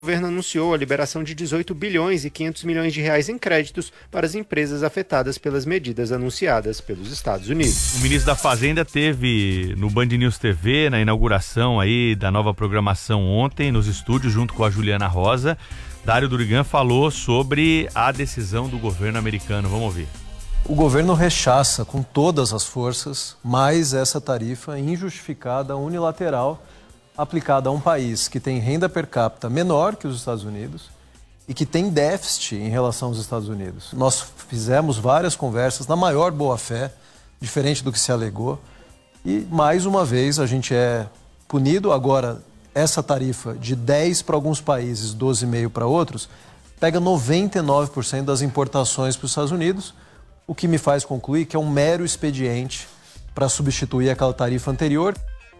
O governo anunciou a liberação de 18 bilhões e 500 milhões de reais em créditos para as empresas afetadas pelas medidas anunciadas pelos Estados Unidos. O ministro da Fazenda teve no Band News TV, na inauguração aí da nova programação ontem, nos estúdios, junto com a Juliana Rosa. Dário Durigan falou sobre a decisão do governo americano. Vamos ouvir. O governo rechaça com todas as forças mais essa tarifa injustificada, unilateral, aplicada a um país que tem renda per capita menor que os Estados Unidos e que tem déficit em relação aos Estados Unidos. Nós fizemos várias conversas na maior boa-fé, diferente do que se alegou, e mais uma vez a gente é punido. Agora, essa tarifa de 10 para alguns países, 12,5 para outros, pega 99% das importações para os Estados Unidos, o que me faz concluir que é um mero expediente para substituir aquela tarifa anterior.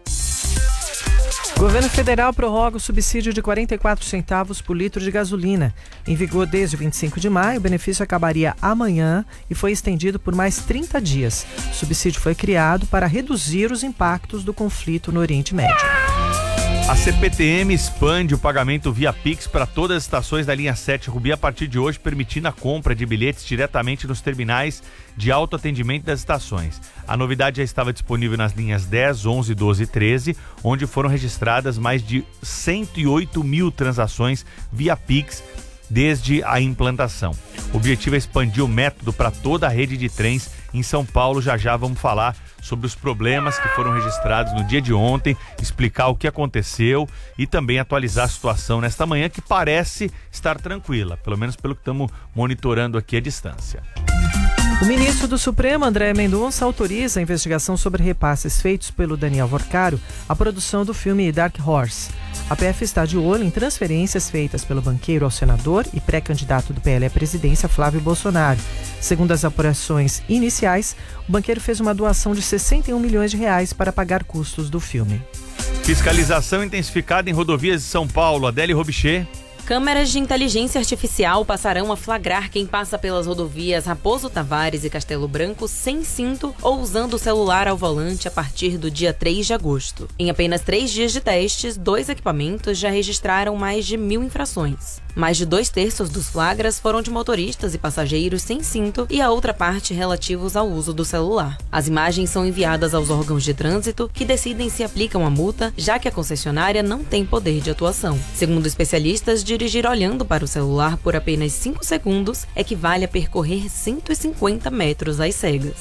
O governo federal prorroga o subsídio de 44 centavos por litro de gasolina. Em vigor desde o 25 de maio, o benefício acabaria amanhã e foi estendido por mais 30 dias. O subsídio foi criado para reduzir os impactos do conflito no Oriente Médio. A CPTM expande o pagamento via Pix para todas as estações da linha 7 Rubi a partir de hoje, permitindo a compra de bilhetes diretamente nos terminais de autoatendimento das estações. A novidade já estava disponível nas linhas 10, 11, 12 e 13, onde foram registradas mais de 108 mil transações via Pix desde a implantação. O objetivo é expandir o método para toda a rede de trens em São Paulo. Já vamos falar sobre os problemas que foram registrados no dia de ontem, explicar o que aconteceu e também atualizar a situação nesta manhã, que parece estar tranquila, pelo menos pelo que estamos monitorando aqui à distância. O ministro do Supremo, André Mendonça, autoriza a investigação sobre repasses feitos pelo Daniel Vorcaro à produção do filme Dark Horse. A PF está de olho em transferências feitas pelo banqueiro ao senador e pré-candidato do PL à presidência, Flávio Bolsonaro. Segundo as apurações iniciais, o banqueiro fez uma doação de 61 milhões de reais para pagar custos do filme. Fiscalização intensificada em rodovias de São Paulo. Adélia Robichê. Câmeras de inteligência artificial passarão a flagrar quem passa pelas rodovias Raposo Tavares e Castelo Branco sem cinto ou usando o celular ao volante a partir do dia 3 de agosto. Em apenas 3 dias de testes, 2 equipamentos já registraram mais de 1.000 infrações. Mais de 2/3 dos flagras foram de motoristas e passageiros sem cinto e a outra parte relativos ao uso do celular. As imagens são enviadas aos órgãos de trânsito, que decidem se aplicam a multa, já que a concessionária não tem poder de atuação. Segundo especialistas, dirigir olhando para o celular por apenas 5 segundos equivale a percorrer 150 metros às cegas.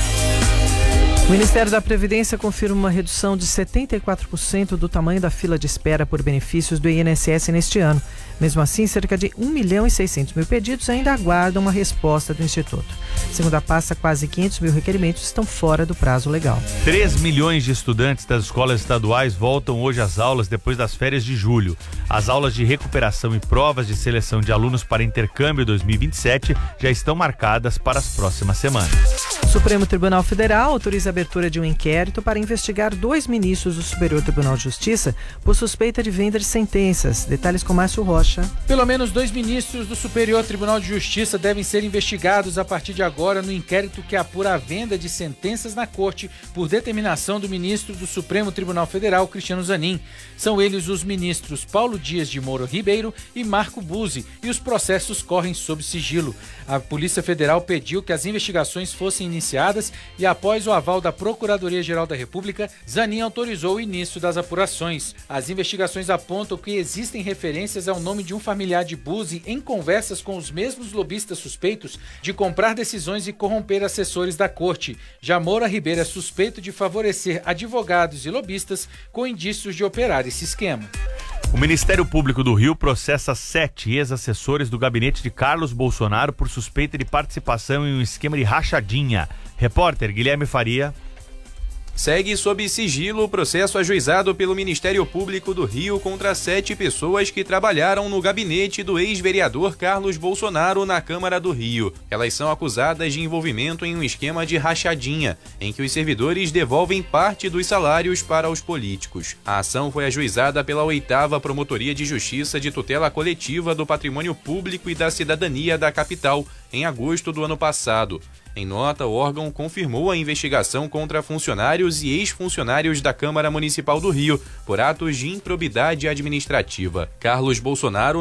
O Ministério da Previdência confirma uma redução de 74% do tamanho da fila de espera por benefícios do INSS neste ano. Mesmo assim, cerca de 1.600.000 pedidos ainda aguardam uma resposta do Instituto. Segundo a pasta, quase 500 mil requerimentos estão fora do prazo legal. 3 milhões de estudantes das escolas estaduais voltam hoje às aulas depois das férias de julho. As aulas de recuperação e provas de seleção de alunos para intercâmbio 2027 já estão marcadas para as próximas semanas. O Supremo Tribunal Federal autoriza a abertura de um inquérito para investigar 2 ministros do Superior Tribunal de Justiça por suspeita de venda de sentenças. Detalhes com Márcio Rocha. Pelo menos 2 ministros do Superior Tribunal de Justiça devem ser investigados a partir de agora no inquérito que apura a venda de sentenças na Corte por determinação do ministro do Supremo Tribunal Federal, Cristiano Zanin. São eles os ministros Paulo Dias de Moura Ribeiro e Marco Buzzi, e os processos correm sob sigilo. A Polícia Federal pediu que as investigações fossem iniciadas e, após o aval da Procuradoria-Geral da República, Zanin autorizou o início das apurações. As investigações apontam que existem referências ao nome de um familiar de Buzzi em conversas com os mesmos lobistas suspeitos de comprar decisões e corromper assessores da corte. Já Moura Ribeiro é suspeito de favorecer advogados e lobistas com indícios de operar esse esquema. O Ministério Público do Rio processa 7 ex-assessores do gabinete de Carlos Bolsonaro por suspeita de participação em um esquema de rachadinha. Repórter Guilherme Faria. Segue sob sigilo o processo ajuizado pelo Ministério Público do Rio contra 7 pessoas que trabalharam no gabinete do ex-vereador Carlos Bolsonaro na Câmara do Rio. Elas são acusadas de envolvimento em um esquema de rachadinha, em que os servidores devolvem parte dos salários para os políticos. A ação foi ajuizada pela 8ª Promotoria de Justiça de Tutela Coletiva do Patrimônio Público e da Cidadania da capital, em agosto do ano passado. Em nota, o órgão confirmou a investigação contra funcionários e ex-funcionários da Câmara Municipal do Rio por atos de improbidade administrativa. Carlos Bolsonaro